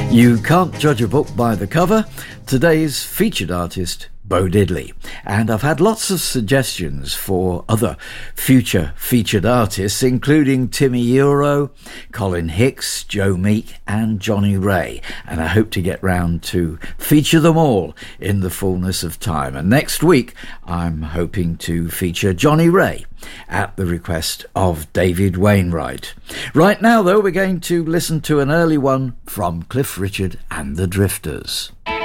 You can't judge a book by the cover. Today's featured artist, Bo Diddley. And I've had lots of suggestions for other future featured artists, including Timmy Euro, Colin Hicks, Joe Meek and Johnny Ray. And I hope to get round to feature them all in the fullness of time. And next week, I'm hoping to feature Johnny Ray at the request of David Wainwright. Right now, though, we're going to listen to an early one from Cliff Richard and the Drifters.